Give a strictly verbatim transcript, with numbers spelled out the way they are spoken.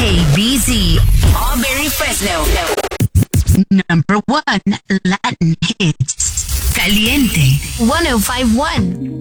A B C, Auberry Fresno. Number one Latin hits. Caliente one oh five one.